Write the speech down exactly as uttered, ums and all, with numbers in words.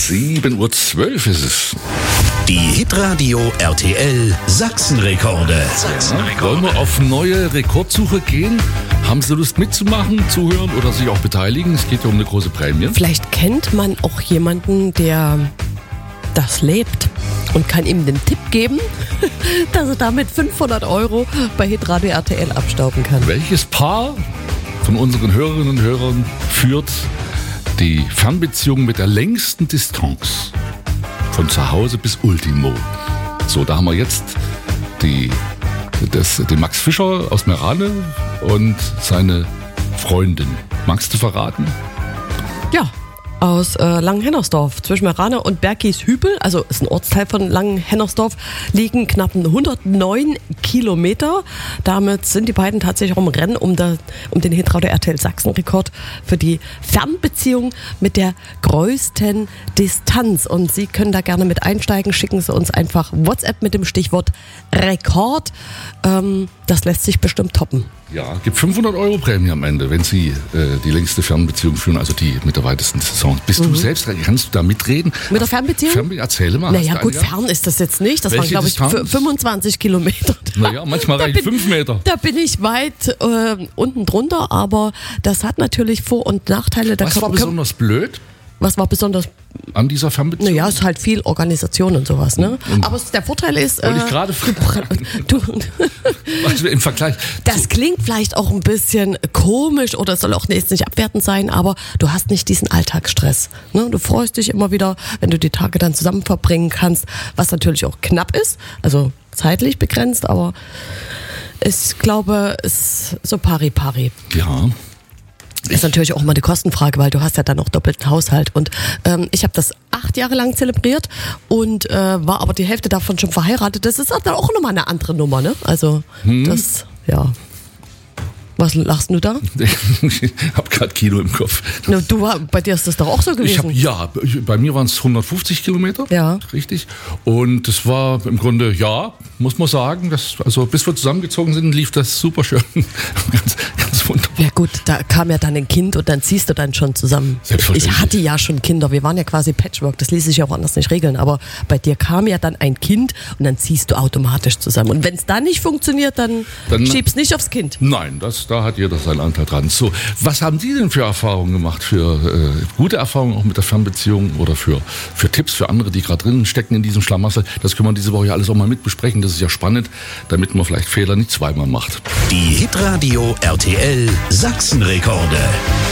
sieben Uhr zwölf ist es. Die Hitradio R T L Sachsenrekorde. Sachsenrekorde. Wollen wir auf neue Rekordsuche gehen? Haben Sie Lust mitzumachen, zuhören oder sich auch beteiligen? Es geht ja um eine große Prämie. Vielleicht kennt man auch jemanden, der das lebt und kann ihm den Tipp geben, dass er damit fünfhundert Euro bei Hitradio R T L abstauben kann. Welches Paar von unseren Hörerinnen und Hörern führt die Fernbeziehung mit der längsten Distanz von zu Hause bis Ultimo? So, da haben wir jetzt die, das, den Max Fischer aus Meerane und seine Freundin. Magst du verraten? Ja, aus äh, Langenhennersdorf. Zwischen Meerane und Bergis-Hübel, also ist ein Ortsteil von Langenhennersdorf, liegen knapp hundertneun Kilometer. Damit sind die beiden tatsächlich auch im Rennen um, der, um den Hitradio R T L Sachsen-Rekord für die Fernbeziehung mit der größten Distanz. Und Sie können da gerne mit einsteigen. Schicken Sie uns einfach WhatsApp mit dem Stichwort Rekord. Ähm, das lässt sich bestimmt toppen. Ja, gibt fünfhundert Euro Prämie am Ende, wenn Sie äh, die längste Fernbeziehung führen, also die mit der weitesten Saison. Bist mhm. du selbst, kannst du da mitreden? Mit der Fernbeziehung? Fernbe- Erzähle mal. Naja gut, fern ist das jetzt nicht. Das Welche waren, glaube ich, Distanz? fünfundzwanzig Kilometer. Naja, manchmal Da reichen bin- fünf Meter. Da bin ich weit äh, unten drunter, aber das hat natürlich Vor- und Nachteile. Da Was kann- war kann- besonders blöd was war besonders? an dieser Fernbeziehung? Naja, es ist halt viel Organisation und sowas, ne? Aber es, der Vorteil ist, Wollte ich gerade fragen. du, Was im Vergleich. das klingt vielleicht auch ein bisschen komisch oder es soll auch jetzt nicht abwertend sein, aber du hast nicht diesen Alltagsstress. Ne? Du freust dich immer wieder, wenn du die Tage dann zusammen verbringen kannst, was natürlich auch knapp ist, also zeitlich begrenzt, aber ich glaube, es ist so pari-pari. Ja. Ist natürlich auch mal eine Kostenfrage, weil du hast ja dann auch doppelten Haushalt. Und ähm, ich habe das acht Jahre lang zelebriert und äh, war aber die Hälfte davon schon verheiratet. Das ist dann auch nochmal eine andere Nummer, ne? Also Hm. das, ja. Was lachst du da? Ich habe gerade Kino im Kopf. Na, du, bei dir ist das doch auch so Ich gewesen. hab, ja, bei mir waren es hundertfünfzig Kilometer. Ja. Richtig. Und das war im Grunde, ja, muss man sagen, das, also bis wir zusammengezogen sind, lief das super schön. ganz, ganz wunderbar. Ja gut, da kam ja dann ein Kind und dann ziehst du dann schon zusammen. Selbstverständlich. Ich hatte ja schon Kinder, wir waren ja quasi Patchwork, das ließ sich ja auch anders nicht regeln, aber bei dir kam ja dann ein Kind und dann ziehst du automatisch zusammen. Und wenn es dann nicht funktioniert, dann, Dann- schieb's nicht aufs Kind. Nein, das, da hat jeder seinen Anteil dran. So, was haben Sie denn für Erfahrungen gemacht? Für äh, gute Erfahrungen auch mit der Fernbeziehung oder für, für Tipps für andere, die gerade drinnen stecken in diesem Schlamassel? Das können wir diese Woche ja alles auch mal mit besprechen. Das ist ja spannend, damit man vielleicht Fehler nicht zweimal macht. Die Hitradio R T L Sachsenrekorde.